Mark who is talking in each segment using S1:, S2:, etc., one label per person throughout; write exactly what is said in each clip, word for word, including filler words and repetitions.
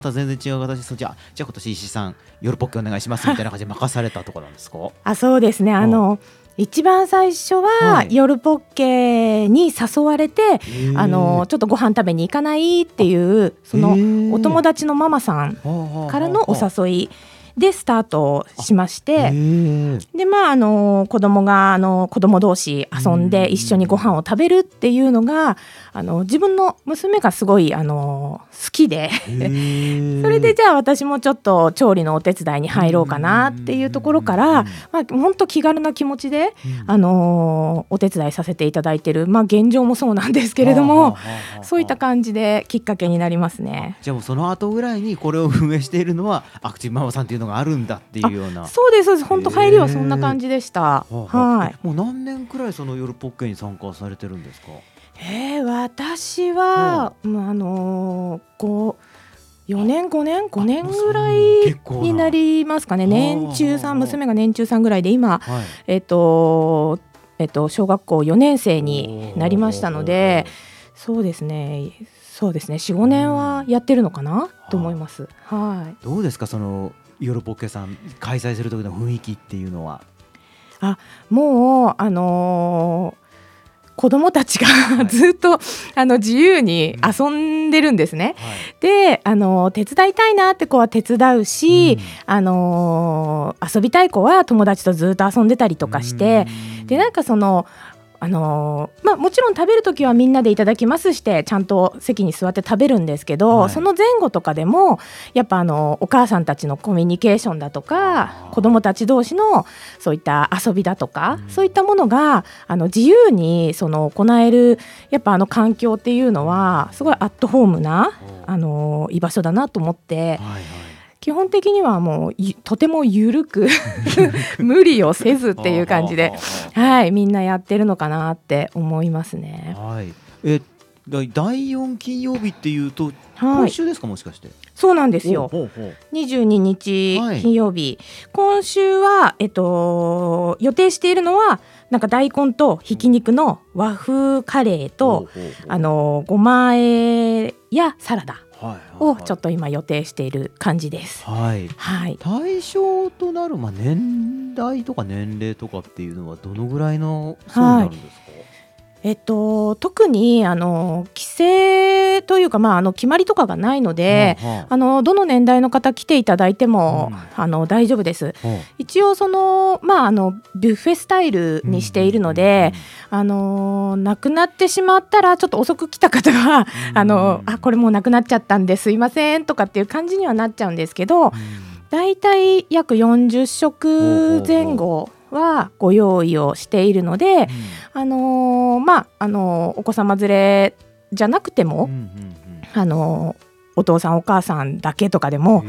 S1: 全然違う形で、じゃあじゃあ今年石井さん夜ポッケお願いしますみたいな感じで任されたとかなんですか？
S2: あ、そうですね。あの一番最初は夜ポッケに誘われて、はい、あのちょっとご飯食べに行かないっていうそのお友達のママさんからのお誘いでスタートしまして、でまああの子供があの子供同士遊んで一緒にご飯を食べるっていうのがあの自分の娘がすごいあの好きでそれでじゃあ私もちょっと調理のお手伝いに入ろうかなっていうところから、まあ本当気軽な気持ちであのお手伝いさせていただいてる、まあ現状もそうなんですけれども、そういった感じできっかけになりますね。
S1: じゃあもうその後ぐらいにこれを運営しているのはアクティブママさんっていうのがあるんだっていうような。
S2: そうですそうです。本当入りはそんな感じでした。はい。
S1: もう何年くらいその夜ポッケに参加されてるんですか？
S2: えー、私は、うん、あのー、こうよねんごねんごねんぐらいになりますかね。年中さん、娘が年中さんぐらいで今、はい、えっとえっと小学校よねん生になりましたので、そうですねそうですね よん,ご 年はやってるのかなと思います。はい。
S1: どうですかその夜ポッケさん開催する時の雰囲気っていうのは？
S2: あ、もうあのー子どもたちがずっと、はい、あの自由に遊んでるんですね、うんはい、であの手伝いたいなって子は手伝うし、うん、あの遊びたい子は友達とずっと遊んでたりとかして、うん、でなんかそのあのーまあ、もちろん食べるときはみんなでいただきますしてちゃんと席に座って食べるんですけど、はい、その前後とかでもやっぱあのお母さんたちのコミュニケーションだとか子どもたち同士のそういった遊びだとか、うん、そういったものがあの自由にその行えるやっぱあの環境っていうのはすごいアットホームなあの居場所だなと思って、はいはい、基本的にはもうとても緩く無理をせずっていう感じではい、みんなやってるのかなって思いますね。
S1: はい、えだいよん金曜日っていうと今週ですか、はい、もしかして？
S2: そうなんですよ。
S1: ほうほう
S2: にじゅうににち金曜日、はい、今週は、えっと、予定しているのはなんか大根とひき肉の和風カレーと、うん、あのごま和えやサラダをちょっと今予定している感じです。
S1: はいはい、対象となる、まあ、年代とか年齢とかっていうのはどのぐらいの層になるんですか？はい、
S2: えっと、特にあの規制というか、まあ、あの決まりとかがないので、はあはあ、あのどの年代の方来ていただいても、うん、あの大丈夫です。はあ、一応その、まあ、あのビュッフェスタイルにしているので、うんうんうん、あの亡くなってしまったらちょっと遅く来た方は、うん、あのあこれもう亡くなっちゃったんですいませんとかっていう感じにはなっちゃうんですけど、うん、だいたい約よんじゅっしょくぜん後はご用意をしているので、うん、あのー、まあ、あのー、お子様連れじゃなくても、うんうんうん、あのー、お父さんお母さんだけとかでも、うん、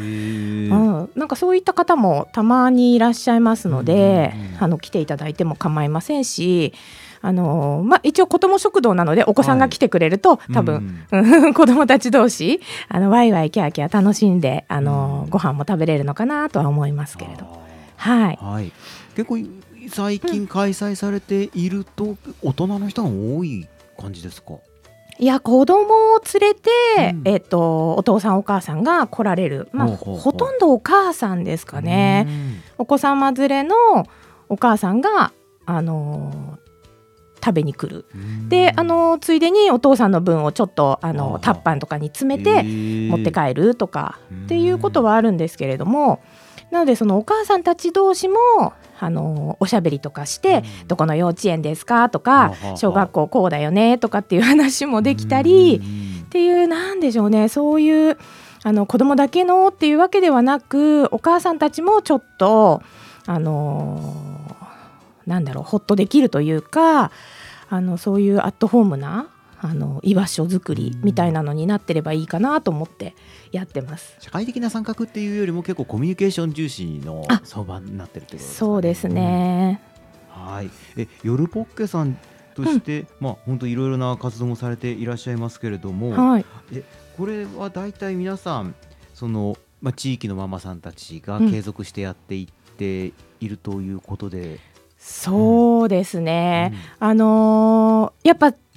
S2: なんかそういった方もたまにいらっしゃいますので、うんうんうん、あの来ていただいても構いませんし、あのーまあ、一応子ども食堂なのでお子さんが来てくれると、はい、多分、うん、子どもたち同士あのワイワイキャーキャー楽しんで、あのーうん、ご飯も食べれるのかなとは思いますけれど、はいはい、
S1: 結構最近開催されていると、うん、大人の人が多い感じですか？
S2: いや子供を連れて、うんえー、とお父さんお母さんが来られる、まあ、ほうほうほうほとんどお母さんですかね。お子様連れのお母さんが、あのー食べに来る。で、あのついでにお父さんの分をちょっとあのタッパンとかに詰めて持って帰るとかっていうことはあるんですけれども、なのでそのお母さんたち同士もあのおしゃべりとかして、うん、どこの幼稚園ですかとか、小学校こうだよねとかっていう話もできたりっていう、なんでしょうね、そういうあの子供だけのっていうわけではなく、お母さんたちもちょっとあのなんだろうほっとできるというか、あのそういうアットホームなあの居場所作りみたいなのになってればいいかなと思ってやってます。
S1: 社会的な参画っていうよりも結構コミュニケーション重視の相場になってるってことですかね。
S2: そうですね、
S1: うん、はい。え夜ポッケさんとして、うん、まあ本当いろいろな活動もされていらっしゃいますけれども、はい、えこれはだいたい皆さんその、まあ、地域のママさんたちが継続してやっていっているということで、うん、
S2: そうですね、うん、あのー、やっぱ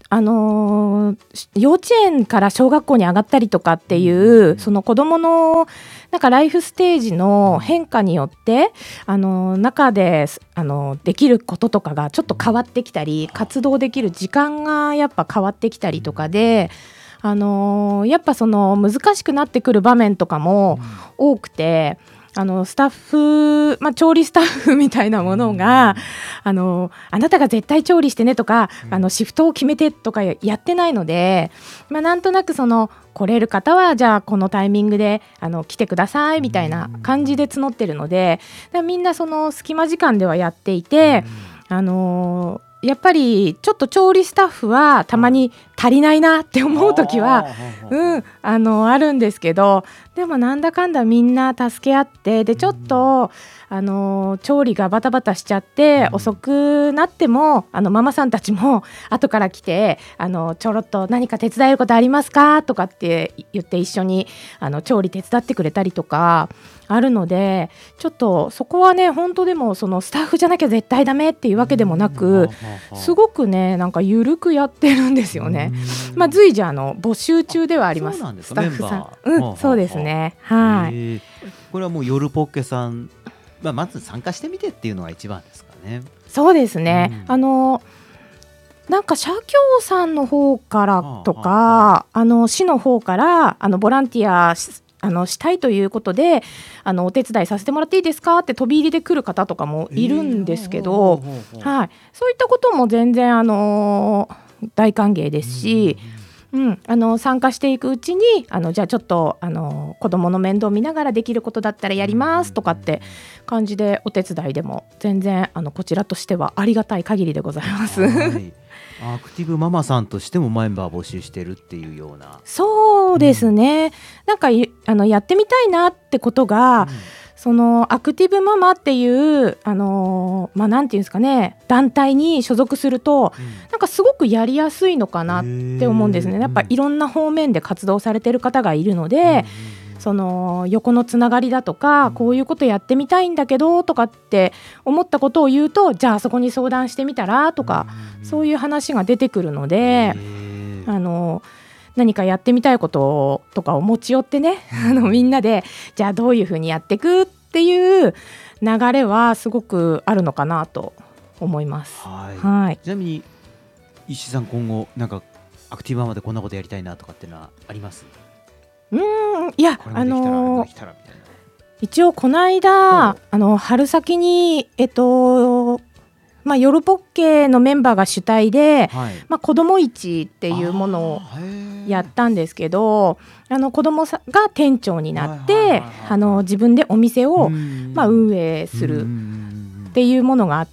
S2: あのー、幼稚園から小学校に上がったりとかっていう、うん、その子どものなんかライフステージの変化によって、あのー、中で、あのー、できることとかがちょっと変わってきたり、活動できる時間がやっぱ変わってきたりとかで、あのー、やっぱその難しくなってくる場面とかも多くて、あのスタッフ、まあ、調理スタッフみたいなものが、あのあなたが絶対調理してねとか、あのシフトを決めてとかやってないので、まあ、なんとなくその来れる方はじゃあこのタイミングであの来てくださいみたいな感じで募ってるので、だみんなその隙間時間ではやっていて、あのーやっぱりちょっと調理スタッフはたまに足りないなって思う時は、うん、あのあるんですけど、でもなんだかんだみんな助け合って、でちょっとあの調理がバタバタしちゃって遅くなっても、あのママさんたちも後から来て、あのちょろっと何か手伝えることありますかとかって言って一緒にあの調理手伝ってくれたりとかあるので、ちょっとそこはね本当でもそのスタッフじゃなきゃ絶対ダメっていうわけでもなく、すごくねなんか緩くやってるんですよね。まあ、随時あの募集中ではあります。スタッフさん、うん、そうですね。はい。
S1: これはもう夜ポッケさん、まあ、まず参加してみてっていうのが一番ですかね。
S2: そうですね。うん、あのなんか社協さんの方からとか、はあはあ、あの市の方からあのボランティアあのしたいということで、あのお手伝いさせてもらっていいですかって飛び入りで来る方とかもいるんですけど、はい、そういったことも全然あの大歓迎ですし、うん、あの参加していくうちにあのじゃあちょっとあの子どもの面倒見ながらできることだったらやりますとかって感じでお手伝いでも全然あのこちらとしてはありがたい限りでございます。はい
S1: アクティブママさんとしてもメンバー募集してるっていうような。
S2: そうですね、うん、なんかあのやってみたいなってことが、うん、そのアクティブママっていうあのー、まあなんていうんですかね、団体に所属すると、うん、なんかすごくやりやすいのかなって思うんですね。やっぱいろんな方面で活動されてる方がいるので、うんその横のつながりだとか、こういうことやってみたいんだけどとかって思ったことを言うと、じゃあそこに相談してみたらとか、そういう話が出てくるので、あの何かやってみたいこととかを持ち寄ってね、あのみんなでじゃあどういうふうにやっていくっていう流れはすごくあるのかなと思います。はい、はい、
S1: ちなみに石井さん、今後なんかアクティブママでこんなことやりたいなとかっていうのはあります？
S2: うーんいやあのー、一応この間あの春先にえっとまあ、夜ポッケのメンバーが主体で、はいまあ、子ども市っていうものをやったんですけど、あの子どもが店長になって自分でお店を、まあ、運営するっていうものがあって、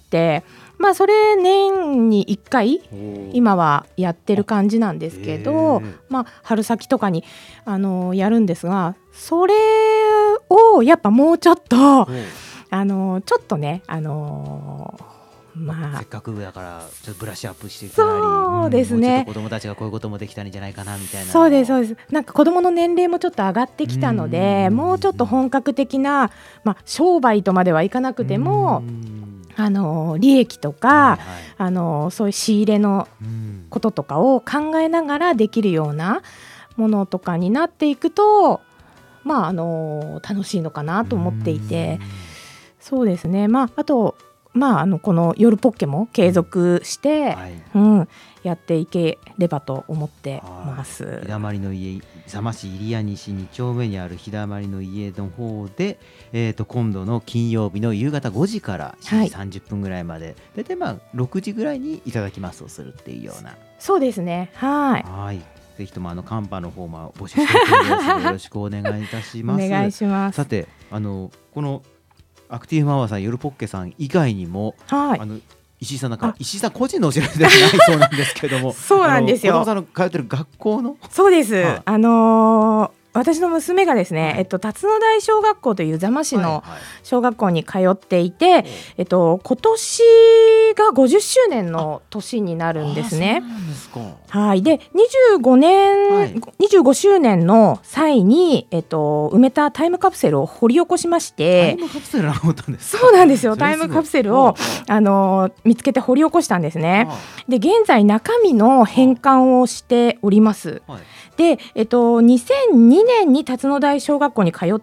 S2: まあ、それ年にいっかい今はやってる感じなんですけど、まあ、春先とかにあのやるんですが、それをやっぱもうちょっとあのちょっとねあの
S1: まあ、せっかくだからちょっとブラッシュアップしていくなり、
S2: そうですね、
S1: うん、もうちょっと子どもたちがこういうこともできたんじゃないかなみたいな。
S2: そうですそうです。なんか子どもの年齢もちょっと上がってきたので、うもうちょっと本格的な、まあ、商売とまではいかなくてもあの利益とか、はいはい、あのそういう仕入れのこととかを考えながらできるようなものとかになっていくと、まあ、あの楽しいのかなと思っていて、そうですね、まあ、あとまあ、あのこの夜ポッケも継続して、はいうん、やっていければと思ってます。
S1: 日だまりの家、座間市入谷西に丁目にある日だまりの家の方で、えー、と今度の金曜日の夕方ごじからしちじさんじゅっぷんぐらいまで、はい、大体まあろくじぐらいにいただきますをするっていうような。
S2: そうですね、はい、
S1: はいぜひともあのカンパの方も募集していますのでよろしくお願いいたします。
S2: お願いします。
S1: さてあのこのアクティブママさん、夜ポッケさん以外にも、はい、あの石井さんなんか石井さん個人のお知らせではないそうなんですけども
S2: そうなんですよ。
S1: 子供さんの通ってる学校の
S2: そうです、はい、あのー私の娘がですね、はい、えっと、辰野台小学校という座間市の小学校に通っていて、はいはい、えっと、今年がごじゅっしゅうねんの年になるんですね。
S1: そうなんですか。
S2: はい、でにじゅうごねん、はい、にじゅうごしゅうねんの際に、えっと、埋めたタイムカプセルを掘り起こしまして。
S1: タイムカプセルが掘ったんですか？
S2: そうなんですよ。タイムカプセルをあの見つけて掘り起こしたんですね。で現在中身の返還をしております。はい、で、えっと、にせんにねんに辰野台小学校に通っ